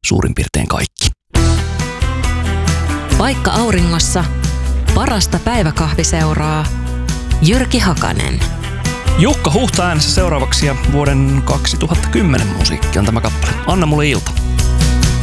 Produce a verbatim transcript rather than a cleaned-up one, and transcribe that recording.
suurin piirtein kaikki. Vaikka auringossa, parasta päiväkahviseuraa Jyrki Hakanen. Jukka Huhta äänessä seuraavaksi ja vuoden kaksituhattakymmenen musiikki on tämä kappale. Anna mulle ilta.